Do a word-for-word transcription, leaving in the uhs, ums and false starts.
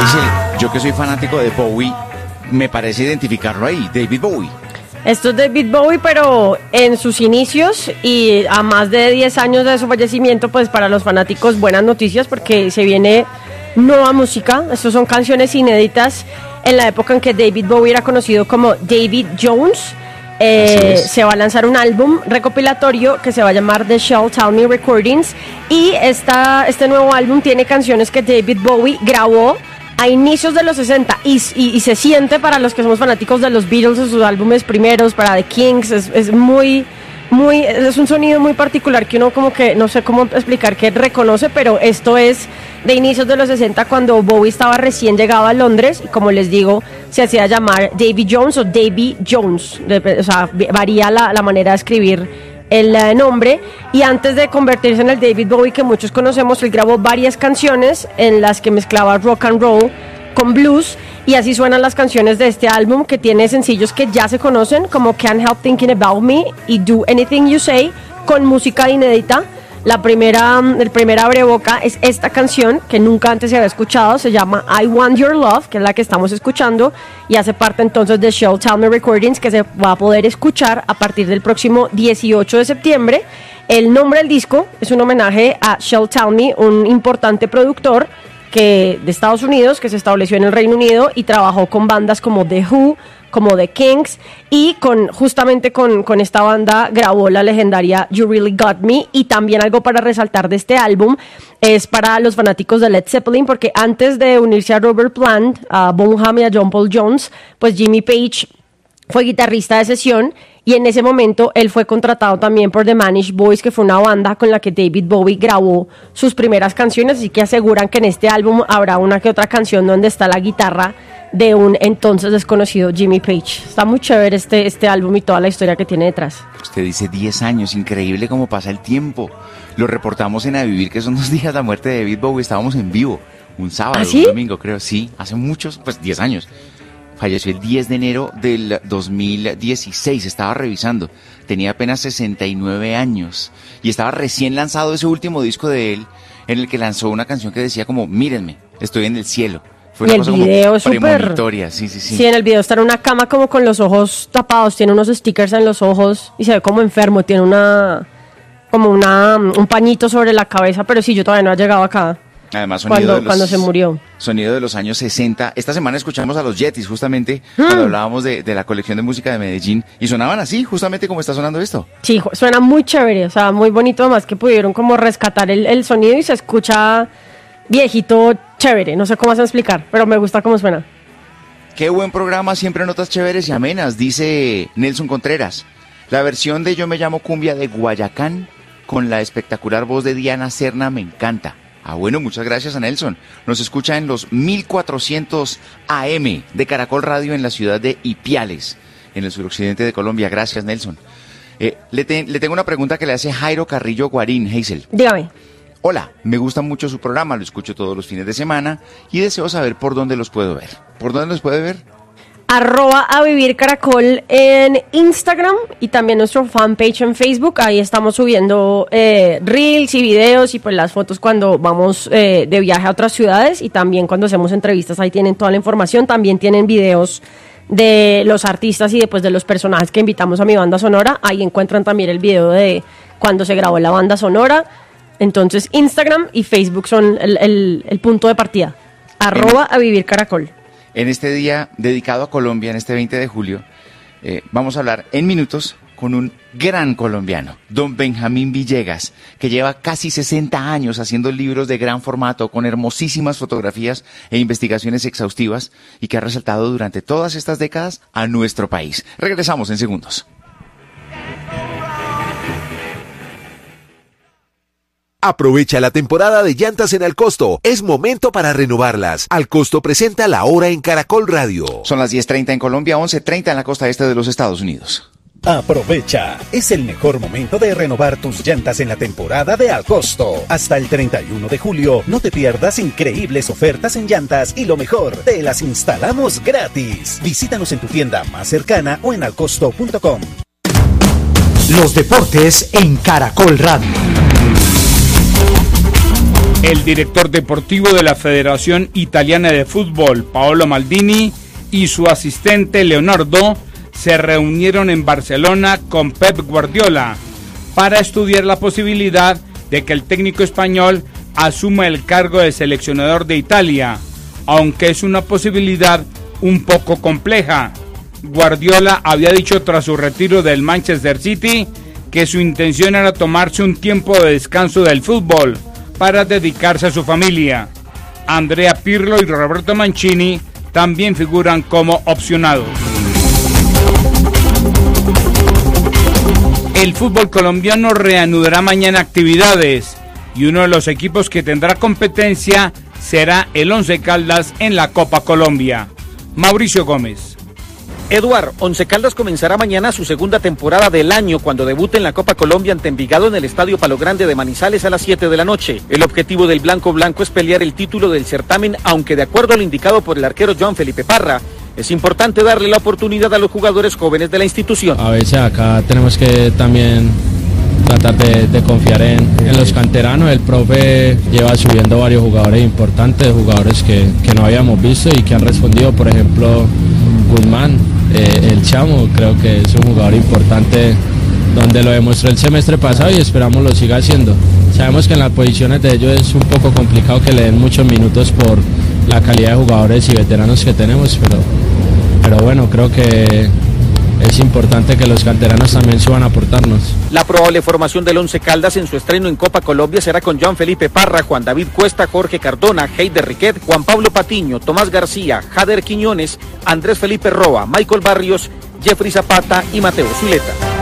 Hazel, yo que soy fanático de Bowie, me parece identificarlo ahí, David Bowie. Esto es David Bowie, pero en sus inicios y a más de diez años de su fallecimiento, pues para los fanáticos buenas noticias porque se viene nueva música. Estas son canciones inéditas en la época en que David Bowie era conocido como David Jones. Eh, se va a lanzar un álbum recopilatorio que se va a llamar The Shell Tell Me Recordings y esta, este nuevo álbum tiene canciones que David Bowie grabó a inicios de los sesenta y, y, y se siente para los que somos fanáticos de los Beatles, de sus álbumes primeros, para The Kings, es, es muy, muy, es un sonido muy particular que uno como que, no sé cómo explicar, que reconoce, pero esto es de inicios de los sesenta cuando Bowie estaba recién llegado a Londres y como les digo, se hacía llamar Davy Jones o Davy Jones, de, o sea, varía la, la manera de escribir el uh, nombre, y antes de convertirse en el David Bowie que muchos conocemos, él grabó varias canciones en las que mezclaba rock and roll con blues, y así suenan las canciones de este álbum, que tiene sencillos que ya se conocen como Can't Help Thinking About Me y Do Anything You Say, con música inédita. La primera, el primer abreboca es esta canción que nunca antes se había escuchado, se llama I Want Your Love, que es la que estamos escuchando y hace parte entonces de Shell Tell Me Recordings, que se va a poder escuchar a partir del próximo dieciocho de septiembre. El nombre del disco es un homenaje a Shell Tell Me, un importante productor que, de Estados Unidos que se estableció en el Reino Unido y trabajó con bandas como The Who, como The Kings, y con justamente con, con esta banda grabó la legendaria You Really Got Me. Y también algo para resaltar de este álbum es para los fanáticos de Led Zeppelin, porque antes de unirse a Robert Plant, a Bonham y a John Paul Jones, pues Jimmy Page fue guitarrista de sesión, y en ese momento él fue contratado también por The Manish Boys, que fue una banda con la que David Bowie grabó sus primeras canciones, así que aseguran que en este álbum habrá una que otra canción donde está la guitarra de un entonces desconocido Jimmy Page. Está muy chévere este, este álbum y toda la historia que tiene detrás. Usted dice diez años, increíble cómo pasa el tiempo. Lo reportamos en A Vivir, que son dos días la muerte de David Bowie, estábamos en vivo, un sábado, ¿Ah, sí? un domingo creo, sí, hace muchos, pues diez años. Falleció el diez de enero del dos mil dieciséis, estaba revisando, tenía apenas sesenta y nueve años y estaba recién lanzado ese último disco de él, en el que lanzó una canción que decía como, mírenme, estoy en el cielo. Fue y una el cosa video como súper premonitoria, sí, sí, sí. Sí, en el video está en una cama como con los ojos tapados, tiene unos stickers en los ojos y se ve como enfermo, tiene una como una un pañito sobre la cabeza, pero sí, yo todavía no he llegado acá. Además, sonido cuando, de los, cuando se murió. Sonido de los años sesenta. Esta semana escuchamos a los Yetis, justamente, mm. cuando hablábamos de, de la colección de música de Medellín, y sonaban así, justamente como está sonando esto. Sí, suena muy chévere, o sea, muy bonito, además que pudieron como rescatar el, el sonido y se escucha viejito, chévere, no sé cómo se explicar, pero me gusta cómo suena. Qué buen programa, siempre notas chéveres y amenas, dice Nelson Contreras. La versión de Yo me llamo Cumbia de Guayacán, con la espectacular voz de Diana Serna, me encanta. Ah, bueno, muchas gracias a Nelson. Nos escucha en los mil cuatrocientos A M de Caracol Radio en la ciudad de Ipiales, en el suroccidente de Colombia. Gracias, Nelson. Eh, le, te, le tengo una pregunta que le hace Jairo Carrillo Guarín, Hazel. Dígame. Hola, me gusta mucho su programa, lo escucho todos los fines de semana y deseo saber por dónde los puedo ver. ¿Por dónde los puede ver? Arroba a vivir caracol en Instagram y también nuestro fanpage en Facebook. Ahí estamos subiendo eh, reels y videos y pues las fotos cuando vamos eh, de viaje a otras ciudades, y también cuando hacemos entrevistas ahí tienen toda la información. También tienen videos de los artistas y después de los personajes que invitamos a mi banda sonora. Ahí encuentran también el video de cuando se grabó la banda sonora. Entonces Instagram y Facebook son el, el, el punto de partida. Arroba a vivir caracol. En este día dedicado a Colombia, en este veinte de julio, eh, vamos a hablar en minutos con un gran colombiano, don Benjamín Villegas, que lleva casi sesenta años haciendo libros de gran formato con hermosísimas fotografías e investigaciones exhaustivas y que ha resaltado durante todas estas décadas a nuestro país. Regresamos en segundos. Aprovecha la temporada de llantas en Alcosto. Es momento para renovarlas. Alcosto presenta La Hora en Caracol Radio. Son las diez treinta en Colombia, once treinta en la costa este de los Estados Unidos. Aprovecha, es el mejor momento de renovar tus llantas en la temporada de Alcosto. Hasta el treinta y uno de julio, no te pierdas increíbles ofertas en llantas y lo mejor, te las instalamos gratis. Visítanos en tu tienda más cercana o en alcosto punto com. Los deportes en Caracol Radio. El director deportivo de la Federación Italiana de Fútbol, Paolo Maldini, y su asistente Leonardo se reunieron en Barcelona con Pep Guardiola para estudiar la posibilidad de que el técnico español asuma el cargo de seleccionador de Italia, aunque es una posibilidad un poco compleja. Guardiola había dicho tras su retiro del Manchester City que su intención era tomarse un tiempo de descanso del fútbol para dedicarse a su familia. Andrea Pirlo y Roberto Mancini también figuran como opcionados. El fútbol colombiano reanudará mañana actividades y uno de los equipos que tendrá competencia será el Once Caldas en la Copa Colombia. Mauricio Gómez. Eduard, Once Caldas comenzará mañana su segunda temporada del año cuando debute en la Copa Colombia ante Envigado en el Estadio Palo Grande de Manizales a las siete de la noche. El objetivo del Blanco Blanco es pelear el título del certamen, aunque de acuerdo a lo indicado por el arquero Joan Felipe Parra, es importante darle la oportunidad a los jugadores jóvenes de la institución. A veces acá tenemos que también tratar de, de confiar en, en los canteranos. El profe lleva subiendo varios jugadores importantes, jugadores que, que no habíamos visto y que han respondido. Por ejemplo, Guzmán, eh, el Chamo, creo que es un jugador importante donde lo demostró el semestre pasado y esperamos lo siga haciendo. Sabemos que en las posiciones de ellos es un poco complicado que le den muchos minutos por la calidad de jugadores y veteranos que tenemos, pero, pero bueno, creo que es importante que los canteranos también suban a aportarnos. La probable formación del Once Caldas en su estreno en Copa Colombia será con Joan Felipe Parra, Juan David Cuesta, Jorge Cardona, Heider Riquet, Juan Pablo Patiño, Tomás García, Jader Quiñones, Andrés Felipe Roa, Michael Barrios, Jeffrey Zapata y Mateo Zuleta.